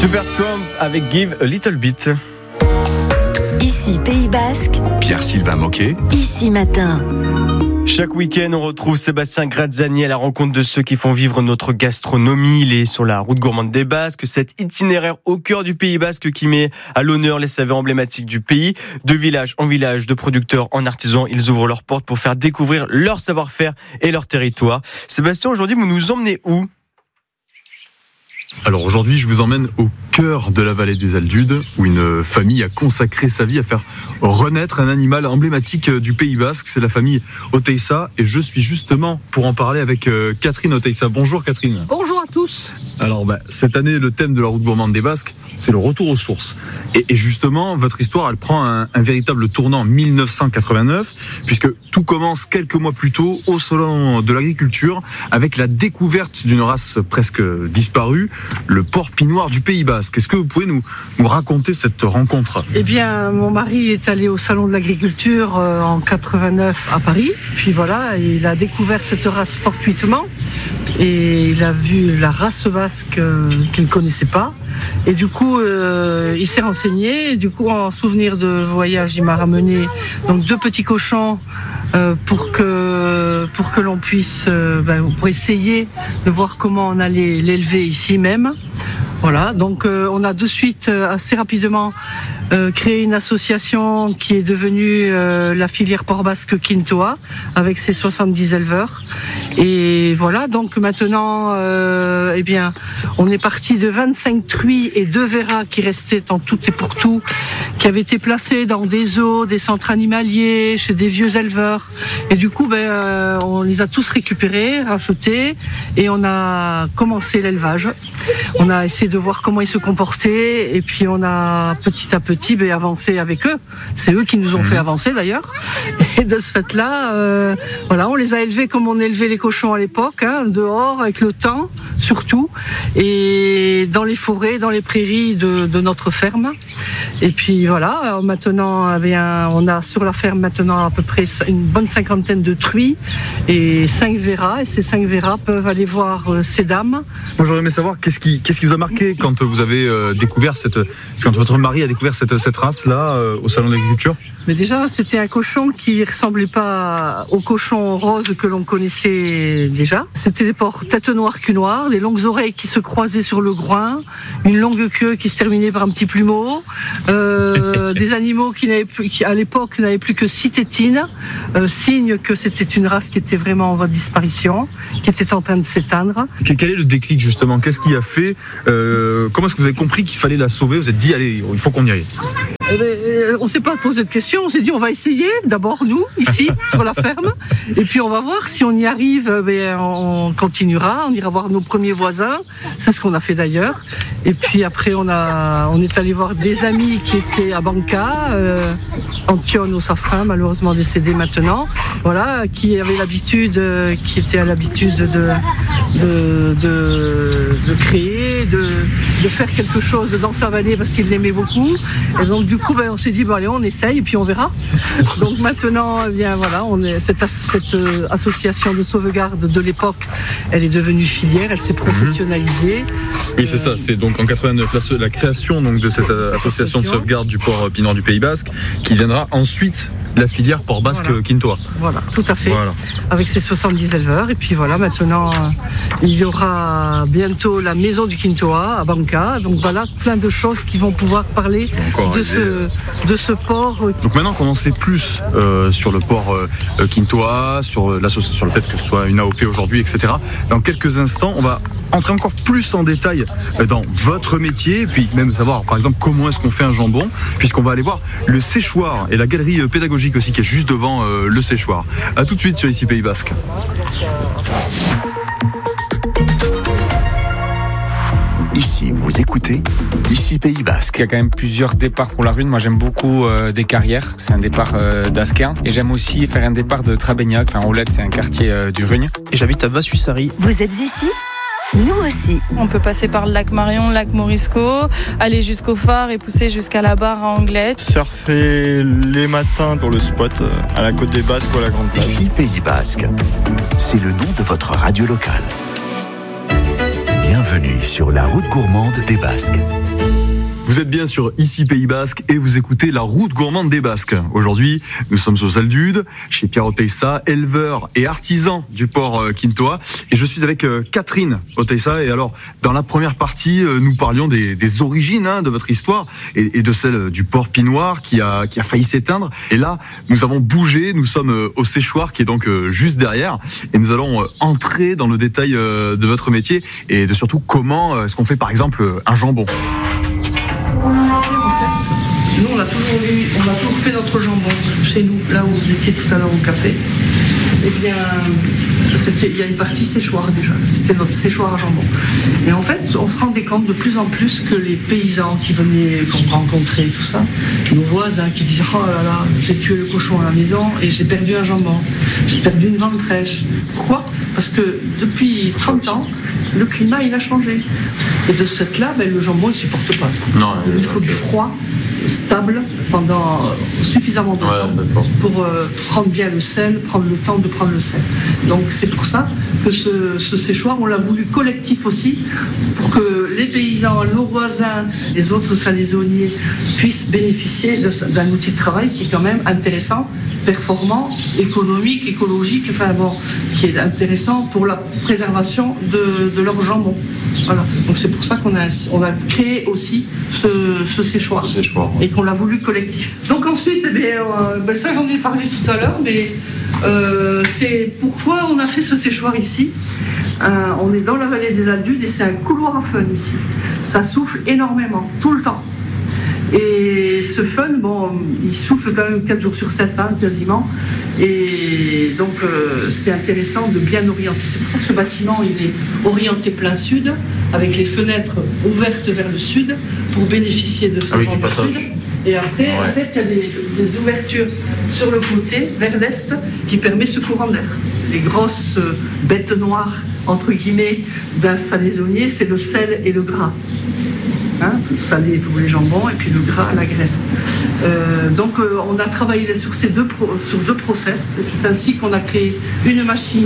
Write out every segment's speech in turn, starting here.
Supertramp avec Give a Little Bit. Ici Pays Basque, Pierre-Sylvain Moquet. Ici Matin. Chaque week-end, on retrouve Sébastien Graziani à la rencontre de ceux qui font vivre notre gastronomie. Il est sur la route gourmande des Basques, cet itinéraire au cœur du Pays Basque qui met à l'honneur les saveurs emblématiques du pays. De village en village, de producteurs en artisans, ils ouvrent leurs portes pour faire découvrir leur savoir-faire et leur territoire. Sébastien, aujourd'hui, vous nous emmenez où ? Alors aujourd'hui, je vous emmène au cœur de la vallée des Aldudes, où une famille a consacré sa vie à faire renaître un animal emblématique du Pays Basque. C'est la famille Oteiza, et je suis justement pour en parler avec Catherine Oteiza. Bonjour Catherine. Bonjour à tous. Alors cette année, le thème de la route gourmande des Basques, c'est le retour aux sources. Et justement, votre histoire, elle prend un véritable tournant en 1989, puisque tout commence quelques mois plus tôt au salon de l'agriculture, avec la découverte d'une race presque disparue, le porc pinoir du Pays Basque. Est-ce que vous pouvez nous raconter cette rencontre ? Eh bien, mon mari est allé au salon de l'agriculture en 89 à Paris. Puis voilà, il a découvert cette race fortuitement. Et il a vu la race basque qu'il ne connaissait pas. Et du coup, il s'est renseigné. Et du coup, en souvenir de voyage, il m'a ramené donc 2 petits cochons pour que l'on puisse, pour essayer de voir comment on allait l'élever ici même. Voilà, donc on a de suite, assez rapidement, créé une association qui est devenue la filière Porc Basque Quintoa, avec ses 70 éleveurs. Et voilà, donc maintenant, on est parti de 25 truies et 2 verras qui restaient en tout et pour tout, qui avaient été placés dans des zoos, des centres animaliers, chez des vieux éleveurs. Et du coup, on les a tous récupérés, rachetés, et on a commencé l'élevage. On a essayé de voir comment ils se comportaient, et puis on a petit à petit avancé avec eux. C'est eux qui nous ont fait avancer d'ailleurs. Et de ce fait-là, on les a élevés comme on élevait les cochons à l'époque, dehors, avec le temps, surtout, et dans les forêts, dans les prairies de notre ferme. Et puis voilà, maintenant, on a sur la ferme maintenant à peu près une bonne 50aine de truies et 5 verras. Et ces 5 verras peuvent aller voir ces dames. Moi, j'aurais aimé savoir qu'est-ce qui vous a marqué quand vous avez découvert quand votre mari a découvert cette race-là au salon de l'agriculture. Mais déjà, c'était un cochon qui ressemblait pas au cochon rose que l'on connaissait déjà. C'était des porcs tête noire, cul noir, des longues oreilles qui se croisaient sur le groin, une longue queue qui se terminait par un petit plumeau, des animaux qui à l'époque n'avaient plus que 6 tétines, signe que c'était une race qui était vraiment en voie de disparition, qui était en train de s'éteindre. Quel est le déclic justement ? Qu'est-ce qui a fait comment est-ce que vous avez compris qu'il fallait la sauver ? Vous êtes dit, allez, il faut qu'on y aille. On ne s'est pas posé de questions, on s'est dit on va essayer d'abord nous, ici, sur la ferme, et puis on va voir si on y arrive, on continuera, on ira voir nos premiers voisins, c'est ce qu'on a fait d'ailleurs, et puis après on est allé voir des amis qui étaient à Banca, Antion au safran, malheureusement décédé maintenant, voilà, qui étaient à l'habitude de créer, de faire quelque chose dans sa vallée parce qu'il l'aimait beaucoup, et donc du coup on s'est dit allez, on essaye et puis on verra. Donc maintenant cette association de sauvegarde de l'époque, elle est devenue filière, elle s'est professionnalisée. Oui, c'est ça, c'est donc en 89 la création donc de cette association de sauvegarde du porc pinoir du Pays Basque qui viendra ensuite la filière Porc Basque Quintoa. Voilà, tout à fait. Voilà. Avec ses 70 éleveurs. Et puis voilà, maintenant, il y aura bientôt la maison du Quintoa à Banca. Donc voilà, plein de choses qui vont pouvoir parler de ce porc. Donc maintenant qu'on en sait plus sur le porc Quintoa, sur le fait que ce soit une AOP aujourd'hui, etc. Dans quelques instants, on va entrer encore plus en détail dans votre métier, puis même savoir par exemple comment est-ce qu'on fait un jambon, puisqu'on va aller voir le séchoir et la galerie pédagogique aussi qui est juste devant le séchoir. A tout de suite sur Ici Pays Basque. Ici, vous écoutez Ici Pays Basque. Il y a quand même plusieurs départs pour la rune. Moi, j'aime beaucoup des carrières. C'est un départ d'Asquin. Et j'aime aussi faire un départ de Trabegnac. Enfin, Roulette, c'est un quartier du Rugne. Et j'habite à Vassuissari. Vous êtes ici ? Nous aussi. On peut passer par le lac Marion, le lac Morisco, aller jusqu'au phare et pousser jusqu'à la barre à Anglette. Surfer les matins pour le spot à la côte des Basques ou à la Grande Plage. Ici Pays Basque, c'est le nom de votre radio locale. Bienvenue sur la route gourmande des Basques. Vous êtes bien sur Ici Pays Basque et vous écoutez la route gourmande des Basques. Aujourd'hui, nous sommes au Saldude, chez Pierre Oteiza, éleveur et artisan du porc Quintoa. Et je suis avec Catherine Oteiza. Et alors, dans la première partie, nous parlions des origines de votre histoire et de celle du porc pinoir qui a failli s'éteindre. Et là, nous avons bougé, nous sommes au séchoir qui est donc juste derrière. Et nous allons entrer dans le détail de votre métier et de surtout comment est-ce qu'on fait par exemple un jambon. Nous, on a toujours fait notre jambon chez nous, là où vous étiez tout à l'heure au café. Eh bien, il y a une partie séchoir déjà. C'était notre séchoir à jambon. Et en fait, on se rendait compte de plus en plus que les paysans qu'on rencontrait, tout ça, nos voisins qui disaient « Oh là là, j'ai tué le cochon à la maison et j'ai perdu un jambon. J'ai perdu une ventrèche. » Pourquoi ? Parce que depuis 30 ans, le climat, il a changé. Et de ce fait-là, le jambon, il ne supporte pas ça. Non, il faut du froid stable pendant suffisamment de temps pour prendre bien le sel, prendre le temps de prendre le sel. Donc c'est pour ça que ce séchoir, on l'a voulu collectif aussi, pour que les paysans, nos voisins, les autres salaisonniers puissent bénéficier d'un outil de travail qui est quand même intéressant, performant, économique, écologique, qui est intéressant pour la préservation de leur jambon. Voilà. Donc c'est pour ça qu'on a créé aussi ce séchoir. Et qu'on l'a voulu collectif. Donc ensuite, ça j'en ai parlé tout à l'heure, mais c'est pourquoi on a fait ce séchoir ici. On est dans la vallée des Aldudes et c'est un couloir à fun ici. Ça souffle énormément, tout le temps. Et ce fun, il souffle quand même 4 jours sur 7, quasiment. Et donc, c'est intéressant de bien orienter. C'est pour ça que ce bâtiment, il est orienté plein sud, avec les fenêtres ouvertes vers le sud, pour bénéficier de ce vent du sud. Et après, en fait, il y a des ouvertures sur le côté, vers l'est, qui permet ce courant d'air. Les grosses bêtes noires, entre guillemets, d'un salaisonnier, c'est le sel et le gras. Le salé pour les jambons et puis le gras, la graisse. Donc on a travaillé sur deux process. C'est ainsi qu'on a créé une machine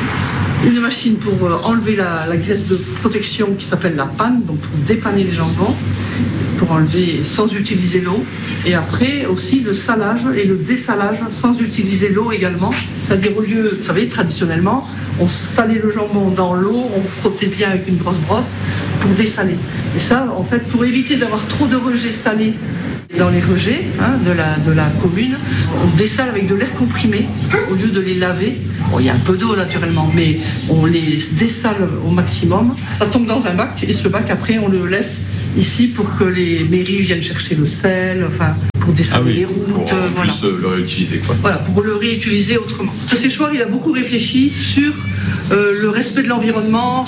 pour enlever la graisse de protection qui s'appelle la panne, donc pour dépanner les jambons, pour enlever sans utiliser l'eau. Et après aussi le salage et le dessalage sans utiliser l'eau également. C'est-à-dire au lieu, vous savez, traditionnellement, on salait le jambon dans l'eau, on frottait bien avec une grosse brosse pour dessaler. Et ça, en fait, pour éviter d'avoir trop de rejets salés dans les rejets de la commune, on dessale avec de l'air comprimé au lieu de les laver. Bon, il y a un peu d'eau naturellement, mais on les dessale au maximum. Ça tombe dans un bac et ce bac, après, on le laisse ici pour que les mairies viennent chercher le sel, pour dessaler les routes. Pour plus le réutiliser, quoi. Voilà, pour le réutiliser autrement. Ce séchoir, il a beaucoup réfléchi sur le respect de l'environnement,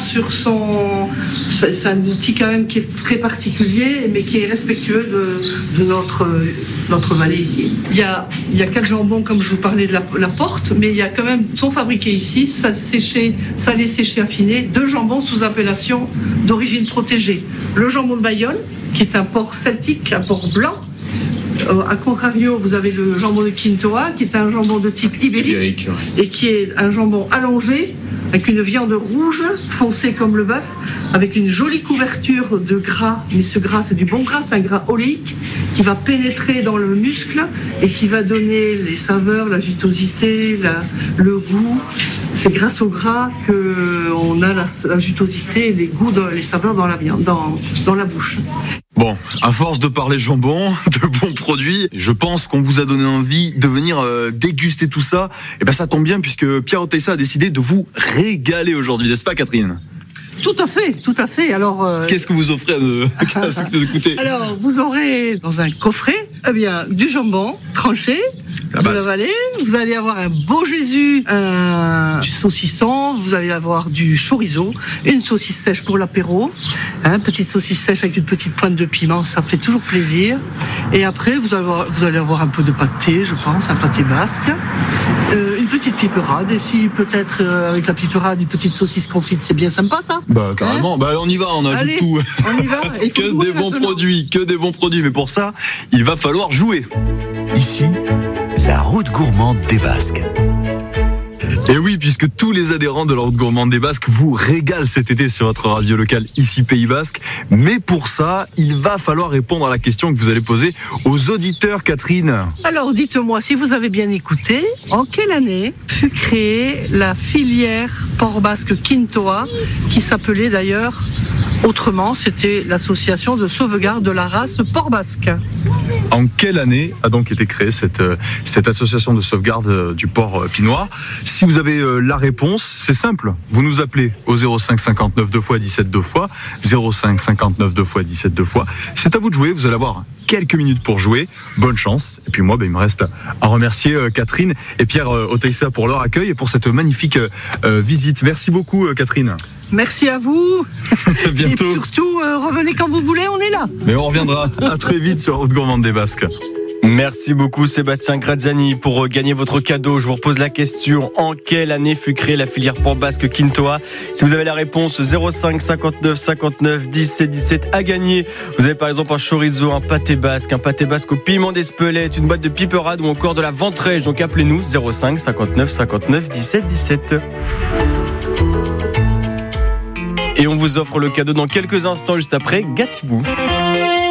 c'est un outil quand même qui est très particulier, mais qui est respectueux de notre vallée ici. Il y a 4 jambons, comme je vous parlais de la porte, mais il y a quand même, sont fabriqués ici, salé, séché, affiné, 2 jambons sous appellation d'origine protégée. Le jambon de Bayonne, qui est un porc celtique, un porc blanc. A contrario, vous avez le jambon de Quintoa, qui est un jambon de type ibérique. Et qui est un jambon allongé, avec une viande rouge, foncée comme le bœuf, avec une jolie couverture de gras. Mais ce gras, c'est du bon gras, c'est un gras oléique qui va pénétrer dans le muscle et qui va donner les saveurs, la jutosité, le goût. C'est grâce au gras qu'on a la jutosité, les goûts, les saveurs dans la viande, dans la bouche. Bon, à force de parler jambon, de bons produits, je pense qu'on vous a donné envie de venir déguster tout ça. Et ça tombe bien puisque Pierre Oteiza a décidé de vous régaler aujourd'hui, n'est-ce pas Catherine ? Tout à fait. Alors, qu'est-ce que vous offrez à ceux qui nous écoutent ? Alors, vous aurez dans un coffret, du jambon tranché, de la vallée. Vous allez avoir un beau Jésus, du saucisson. Vous allez avoir du chorizo, une saucisse sèche pour l'apéro, petite saucisse sèche avec une petite pointe de piment. Ça fait toujours plaisir. Et après, vous allez avoir un peu de pâté, je pense, un pâté basque. Une petite piperade, et si peut-être avec la piperade, une petite saucisse confite, c'est bien sympa ça. Carrément, on y va, on ajoute tout. On y va. Que des bons produits, mais pour ça, il va falloir jouer. Ici, la route gourmande des Basques. Et oui, puisque tous les adhérents de la Route Gourmande des Basques vous régalent cet été sur votre radio locale ici Pays Basque. Mais pour ça, il va falloir répondre à la question que vous allez poser aux auditeurs, Catherine. Alors dites-moi, si vous avez bien écouté, en quelle année fut créée la filière Port Basque Quintoa, qui s'appelait d'ailleurs autrement, c'était l'association de sauvegarde de la race Port Basque. En quelle année a donc été créée cette association de sauvegarde du port pinois? Si vous avez la réponse, c'est simple. Vous nous appelez au 05 59 2 x 17 2 fois, 05 59 2 x 17 2 fois. C'est à vous de jouer, vous allez avoir quelques minutes pour jouer. Bonne chance. Et puis moi, il me reste à remercier Catherine et Pierre Oteissa pour leur accueil et pour cette magnifique visite. Merci beaucoup, Catherine. Merci à vous. À bientôt. Et surtout, revenez quand vous voulez, on est là. Mais on reviendra. À très vite sur la Route Gourmande des Basques. Merci beaucoup Sébastien Graziani. Pour gagner votre cadeau, je vous repose la question: en quelle année fut créée la filière Port Basque Quintoa? Si vous avez la réponse, 05 59 59 17 17 à gagner. Vous avez par exemple un chorizo, un pâté basque au piment d'Espelette, une boîte de piperade ou encore de la ventrèche. Donc appelez-nous 05 59 59 17 17. Et on vous offre le cadeau dans quelques instants, juste après Gatibou.